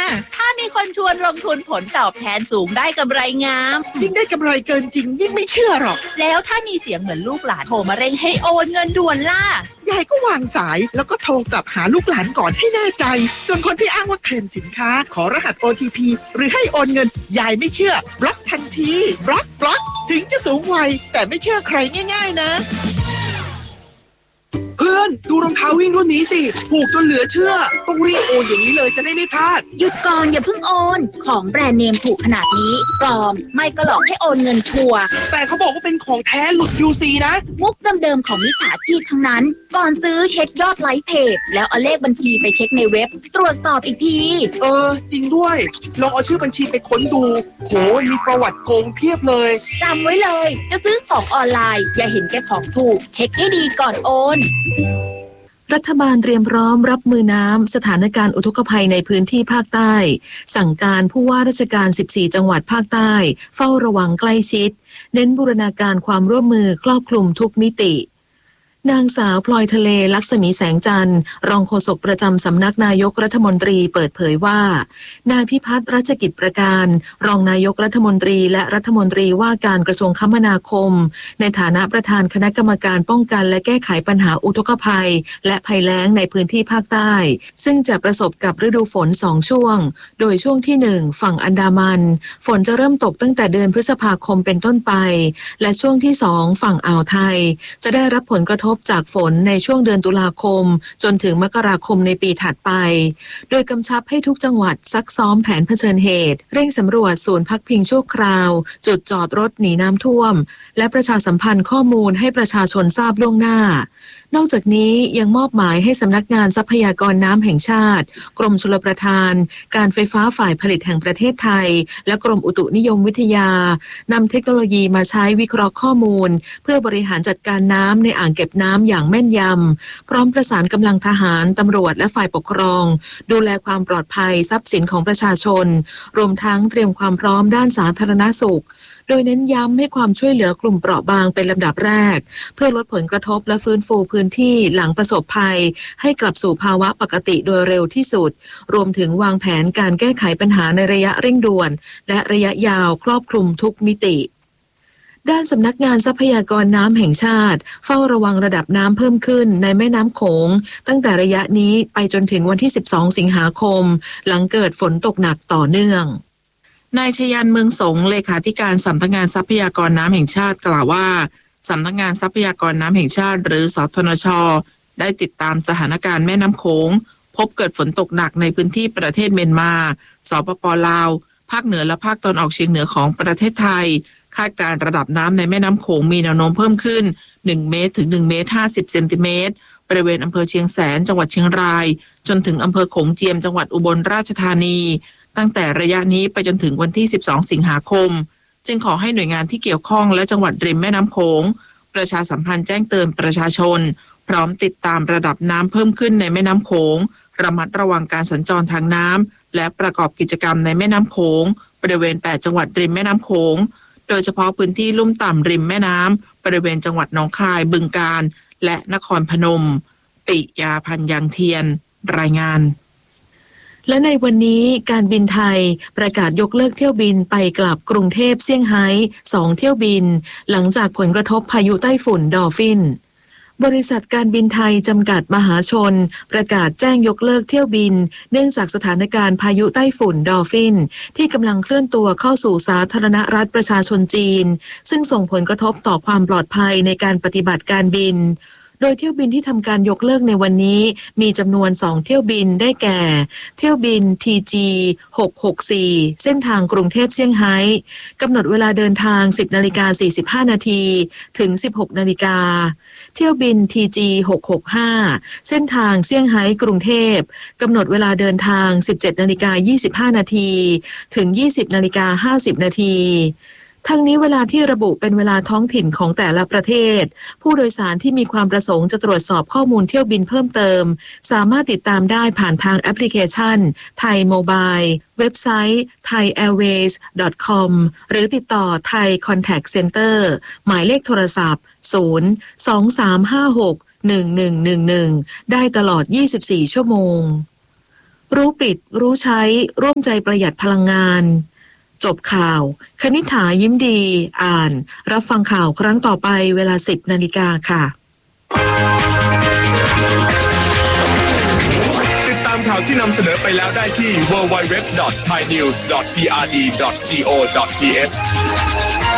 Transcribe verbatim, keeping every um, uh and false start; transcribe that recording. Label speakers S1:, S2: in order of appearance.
S1: ถ้ามีคนชวนลงทุนผลตอบแทนสูงได้กำไรงาม
S2: ยิ่งได้กำไรเกินจริงยิ่งไม่เชื่อหรอก
S1: แล้วถ้ามีเสียงเหมือนลูกหลานโทรมาเร่งให้โอนเงินด่วนล่ะ
S2: ยายก็วางสายแล้วก็โทรกลับหาลูกหลานก่อนให้แน่ใจส่วนคนที่อ้างว่าเคลมสินค้าขอรหัส โอ ที พี หรือให้โอนเงินยายไม่เชื่อบล็อกทันทีบล็อกบล็อกถึงจะสูงวัยแต่ไม่เชื่อใครง่ายๆนะ
S3: เพื่อนดูรองเท้าวิ่งรุ่นนี้สิถูกจนเหลือเชื่อต้องรีบโอนอย่างนี้เลยจะได้ไม่พลาด
S4: หยุดก่อนอย่าเพิ่งโอนของแบรนด์เนมถูกขนาดนี้ปลอมไม่ก็หลอกให้โอนเงินชัวร์
S3: แต่เขาบอกว่าเป็นของแท้หลุด ยู ซี นะ
S4: มุกเดิมๆของมิจฉาชีพทั้งนั้นก่อนซื้อเช็คยอดไลค์เพจแล้วเอาเลขบัญชีไปเช็คในเว็บตรวจสอบอีกที
S3: เออจริงด้วยลองเอาชื่อบัญชีไปค้นดูโหมีประวัติโกงเพียบเลย
S4: จำไว้เลยจะซื้อของออนไลน์อย่าเห็นแก่ของถูกเช็คให้ดีก่อนโอน
S5: รัฐบาลเตรียมพร้อมรับมือน้ำสถานการณ์อุทกภัยในพื้นที่ภาคใต้สั่งการผู้ว่าราชการสิบสี่จังหวัดภาคใต้เฝ้าระวังใกล้ชิดเน้นบูรณาการความร่วมมือครอบคลุมทุกมิตินางสาวพลอยทะเลลักษมีแสงจันทร์รองโฆษกประจำสำนักนายกรัฐมนตรีเปิดเผยว่านายพิพัฒน์รัชกิจประการรองนายกรัฐมนตรีและรัฐมนตรีว่าการกระทรวงคมนาคมในฐานะประธานคณะกรรมการป้องกันและแก้ไขปัญหาอุทกภัยและภัยแล้งในพื้นที่ภาคใต้ซึ่งจะประสบกับฤดูฝนสองช่วงโดยช่วงที่หนึ่งฝั่งอันดามันฝนจะเริ่มตกตั้งแต่เดือนพฤษภาคมเป็นต้นไปและช่วงที่สองฝั่งอ่าวไทยจะได้รับผลกระทบจากฝนในช่วงเดือนตุลาคมจนถึงมกราคมในปีถัดไปโดยกำชับให้ทุกจังหวัดซักซ้อมแผนเผชิญเหตุเร่งสำรวจศูนย์พักพิงชั่วคราวจุดจอดรถหนีน้ำท่วมและประชาสัมพันธ์ข้อมูลให้ประชาชนทราบล่วงหน้านอกจากนี้ยังมอบหมายให้สำนักงานทรัพยากรน้ำแห่งชาติกรมชลประทานการไฟฟ้าฝ่ายผลิตแห่งประเทศไทยและกรมอุตุนิยมวิทยานำเทคโนโลยีมาใช้วิเคราะห์ข้อมูลเพื่อบริหารจัดการน้ำในอ่างเก็บน้ำอย่างแม่นยำพร้อมประสานกำลังทหารตำรวจและฝ่ายปกครองดูแลความปลอดภัยทรัพย์สินของประชาชนรวมทั้งเตรียมความพร้อมด้านสาธารณสุขโดยเน้นย้ำให้ความช่วยเหลือกลุ่มเปราะบางเป็นลำดับแรกเพื่อลดผลกระทบและฟื้นฟูพื้นที่หลังประสบภัยให้กลับสู่ภาวะปกติโดยเร็วที่สุดรวมถึงวางแผนการแก้ไขปัญหาในระยะเร่งด่วนและระยะยาวครอบคลุมทุกมิติด้านสำนักงานทรัพยากรน้ำแห่งชาติเฝ้าระวังระดับน้ำเพิ่มขึ้นในแม่น้ำโขงตั้งแต่ระยะนี้ไปจนถึงวันที่สิบสองสิงหาคมหลังเกิดฝนตกหนักต่อเนื่อง
S6: นายชยันเมืองสงเลขาธิการสำนักงานทรัพยากรน้ำแห่งชาติกล่าวว่าสำนักงานทรัพยากรน้ำแห่งชาติหรือสทนช.ได้ติดตามสถานการณ์แม่น้ำโขงพบเกิดฝนตกหนักในพื้นที่ประเทศเมียนมาสปป.ลาวภาคเหนือและภาคตะวันออกเฉียงเหนือของประเทศไทยคาดการณ์ระดับน้ำในแม่น้ำโขงมีแนวโน้มเพิ่มขึ้นหนึ่งเมตรถึงหนึ่งเมตรห้าสิบเซนติเมตรบริเวณอำเภอเชียงแสนจังหวัดเชียงรายจนถึงอำเภอโขงเจียมจังหวัดอุบลราชธานีตั้งแต่ระยะนี้ไปจนถึงวันที่สิบสองสิงหาคมจึงขอให้หน่วยงานที่เกี่ยวข้องและจังหวัดริมแม่น้ำโขงประชาสัมพันธ์แจ้งเตือนประชาชนพร้อมติดตามระดับน้ำเพิ่มขึ้นในแม่น้ำโขงระมัดระวังการสัญจรทางน้ำและประกอบกิจกรรมในแม่น้ำโขงบริเวณแปดจังหวัดริมแม่น้ำโขงโดยเฉพาะพื้นที่ลุ่มต่ำริมแม่น้ำบริเวณจังหวัดหนองคายบึงกาฬและนครพนมปิยาพันธ์ยังเทียนรายงาน
S5: และในวันนี้การบินไทยประกาศยกเลิกเที่ยวบินไปกลับกรุงเทพเซี่ยงไฮ้สองเที่ยวบินหลังจากผลกระทบพายุไต้ฝุ่นดอร์ฟินบริษัทการบินไทยจำกัดมหาชนประกาศแจ้งยกเลิกเที่ยวบินเนื่องจากสถานการณ์พายุไต้ฝุ่นดอร์ฟินที่กำลังเคลื่อนตัวเข้าสู่สาธารณรัฐประชาชนจีนซึ่งส่งผลกระทบต่อความปลอดภัยในการปฏิบัติการบินโดยเที่ยวบินที่ทำการยกเลิกในวันนี้มีจำนวนสองเที่ยวบินได้แก่เที่ยวบิน ที จี หกหกสี่ เส้นทางกรุงเทพเซี่ยงไฮ้กำหนดเวลาเดินทาง สิบนาฬิกาสี่สิบห้านาทีถึง สิบหกนาฬิกาเที่ยวบิน ที จี หกหกห้า เส้นทางเซี่ยงไฮ้กรุงเทพกำหนดเวลาเดินทาง สิบเจ็ดนาฬิกายี่สิบห้านาทีถึง ยี่สิบนาฬิกาห้าสิบนาทีทั้งนี้เวลาที่ระบุเป็นเวลาท้องถิ่นของแต่ละประเทศผู้โดยสารที่มีความประสงค์จะตรวจสอบข้อมูลเที่ยวบินเพิ่มเติมสามารถติดตามได้ผ่านทางแอปพลิเคชันไทยโมบายเว็บไซต์ ไทยแอร์เวย์ส ดอท คอม หรือติดต่อไทยคอนแทคเซ็นเตอร์หมายเลขโทรศัพท์ศูนย์ สอง สาม ห้า หก หนึ่ง หนึ่ง หนึ่ง หนึ่งได้ตลอดยี่สิบสี่ชั่วโมงรู้ปิดรู้ใช้ร่วมใจประหยัดพลังงานจบข่าวคณิษฐายิ้มดีอ่านรับฟังข่าวครั้งต่อไปเวลา สิบนาฬิกาค่ะ
S7: ติดตามข่าวที่นำเสนอไปแล้วได้ที่ ดับเบิลยู ดับเบิลยู ดับเบิลยู ดอท ไทยนิวส์ ดอท พี อาร์ ดี ดอท จี โอ ดอท ที เอช